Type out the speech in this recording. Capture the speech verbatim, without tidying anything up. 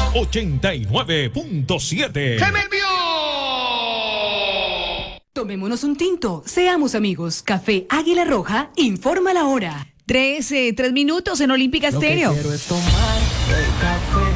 ochenta y nueve punto siete. ¡Se me envió! Tomémonos un tinto, seamos amigos. Café Águila Roja informa la hora. Tres, eh, tres minutos en Olímpica Estéreo. Lo que quiero es tomar el café